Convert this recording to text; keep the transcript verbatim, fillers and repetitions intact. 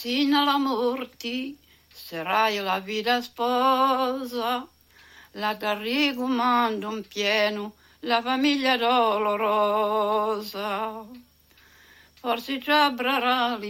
sino alla morte sarai la vita sposa, la carricumando in pieno la famiglia dolorosa. Forse ci avrà